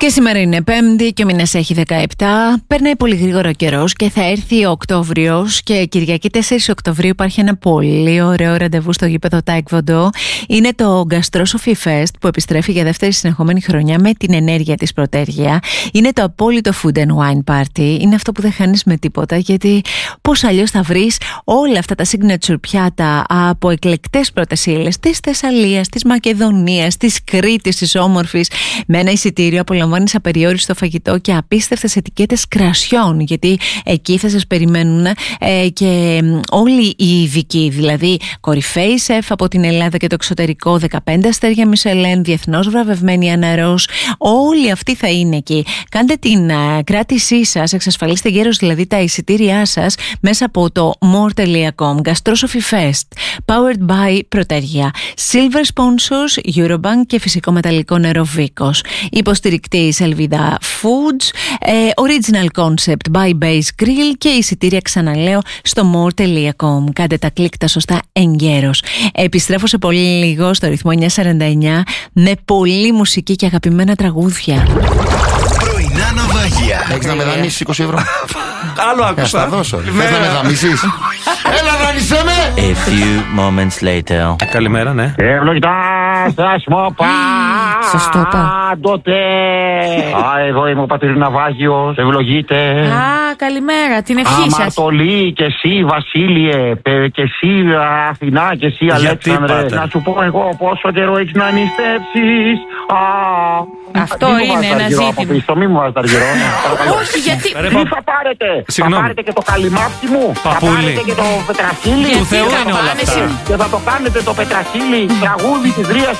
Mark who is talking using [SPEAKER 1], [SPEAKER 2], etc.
[SPEAKER 1] Και σήμερα είναι Πέμπτη και ο μήνας έχει 17. Περνάει πολύ γρήγορα ο καιρός και θα έρθει ο Οκτώβριος. Και Κυριακή 4 Οκτωβρίου υπάρχει ένα πολύ ωραίο ραντεβού στο γήπεδο Taekwondo. Είναι το Gastro Sophie Fest που επιστρέφει για δεύτερη συνεχόμενη χρονιά με την ενέργεια της πρωτέργεια. Είναι το απόλυτο food and wine party. Είναι αυτό που δεν χάνεις με τίποτα, γιατί πώς αλλιώς θα βρεις όλα αυτά τα signature πιάτα από εκλεκτές πρώτες ύλες της Θεσσαλίας, της Μακεδονίας, της Κρήτης, της όμορφης, με ένα εισιτήριο απολαμβάνεις απεριόριστο φαγητό και απίστευτες ετικέτες κρασιών, γιατί εκεί θα σας περιμένουν και όλοι οι ειδικοί, δηλαδή κορυφαίοι σεφ από την Ελλάδα και το εξωτερικό, 15 αστέρια Μισελέν, διεθνώς βραβευμένοι αναρρός, όλοι αυτοί θα είναι εκεί. Κάντε την κράτησή σας, εξασφαλίστε γέρος δηλαδή τα εισιτήριά σας μέσα από το more.com. Gastro Sophie Fest, powered by Πρωτέργεια, silver sponsors Eurobank και φυσικό μεταλλικό νερό Βίκος. Υποστηρικτής Ελβίδα Foods, original concept by Base Grill και εισιτήρια, ξαναλέω, στο more.com. Κάντε τα κλικ τα σωστά εγκαίρως. Επιστρέφω σε πολύ λίγο στο ρυθμό 949 με πολλή μουσική και αγαπημένα τραγούδια.
[SPEAKER 2] Πρωινά ναυάγια.
[SPEAKER 3] Έχεις να με δανείσεις 20 ευρώ?
[SPEAKER 4] Άλλο άκουσα.
[SPEAKER 3] Θα δώσω. Θες να με δανείσεις? Έλα, δανείσέ με!
[SPEAKER 5] A few moments later.
[SPEAKER 4] Καλημέρα, ναι.
[SPEAKER 6] Ευλογητά σας μοπά.
[SPEAKER 1] Σας το είπα.
[SPEAKER 6] Τότε. Εδώ είμαι ο πατήρ Ναυάγιος. Ευλογείτε.
[SPEAKER 1] Α, καλημέρα, την ευχή σας.
[SPEAKER 6] Αμαρτωλή και εσύ Βασίλειε, και εσύ Αθηνά και εσύ Αλέξανδρε.
[SPEAKER 4] πάτερ?
[SPEAKER 6] Να σου πω εγώ πόσο καιρό έχεις να νηστεύσεις.
[SPEAKER 1] Αυτό
[SPEAKER 6] μη μου
[SPEAKER 1] είναι
[SPEAKER 6] βάζεις
[SPEAKER 1] ένα
[SPEAKER 6] αργυρό
[SPEAKER 1] ζήτημα.
[SPEAKER 6] από πίσω, μη μου βάζεις αργυρό.
[SPEAKER 1] Όχι, γιατί.
[SPEAKER 6] Τι θα πάρετε?
[SPEAKER 4] Συγγνώμη.
[SPEAKER 6] Θα πάρετε και το καλυμάτι μου?
[SPEAKER 4] Παπούλι.
[SPEAKER 6] Θα πάρετε και το πετραχύλι?
[SPEAKER 4] Του Θεού είναι όλα αυτά.
[SPEAKER 6] Και θα το κάνετε το πετραχύλι τραγούδι της Ρίας